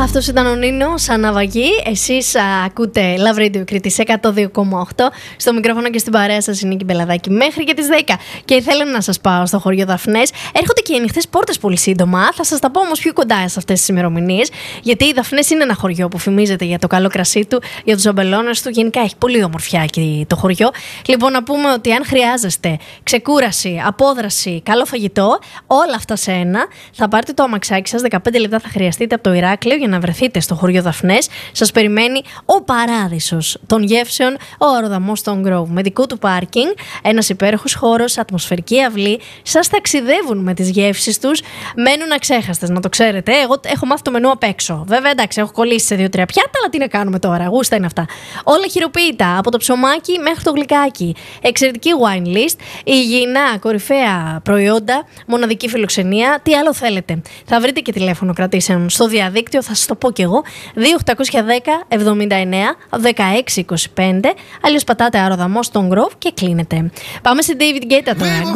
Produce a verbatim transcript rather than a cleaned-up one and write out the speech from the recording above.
Αυτός ήταν ο Νίνος Αναβαγή. Εσείς α, ακούτε Love Radio Κρήτης εκατό δύο κόμμα οκτώ. Στο μικρόφωνο και στην παρέα σας η Νίκη Μπελαδάκη μέχρι και τις δέκα. Και θέλω να σας πάω στο χωριό Δαφνές. Έρχονται και οι ανοιχτές πόρτες πολύ σύντομα. Θα σας τα πω όμως πιο κοντά σε αυτές τις ημερομηνίες. Γιατί η Δαφνές είναι ένα χωριό που φημίζεται για το καλό κρασί του, για τους αμπελώνες του. Γενικά έχει πολύ ομορφιά εκεί το χωριό. Λοιπόν, να πούμε ότι αν χρειάζεστε ξεκούραση, απόδραση, καλό φαγητό, όλα αυτά σε ένα, θα πάρετε το αμαξάκι σας. δεκαπέντε λεπτά θα χρειαστείτε από το Ηράκλειο για να βρεθείτε στο χωριό Δαφνές. Σας περιμένει ο παράδεισος των γεύσεων, ο αεροδρομός των Grove. Με δικό του πάρκινγκ, ένας υπέροχος χώρος, ατμοσφαιρική αυλή. Σας ταξιδεύουν με τις γεύσεις τους. Μένουν αξέχαστες, να το ξέρετε. Εγώ έχω μάθει το μενού απ' έξω. Βέβαια, εντάξει, έχω κολλήσει σε δύο-τρία πιάτα, αλλά τι να κάνουμε τώρα. Γούστα είναι αυτά. Όλα χειροποίητα, από το ψωμάκι μέχρι το γλυκάκι. Εξαιρετική wine list, υγιεινά, κορυφαία προϊόντα, μοναδική φιλοξενία. Τι άλλο θέλετε. Θα βρείτε και τηλέφωνο κρατήσεων στο διαδίκτυο, θα σας το πω κι εγώ. δύο οκτώ ένα μηδέν εβδομήντα εννέα δεκαέξι είκοσι πέντε. Αλλιώς πατάτε αεροδρομός στον Grove και κλείνετε. Πάμε σε David Guetta τώρα.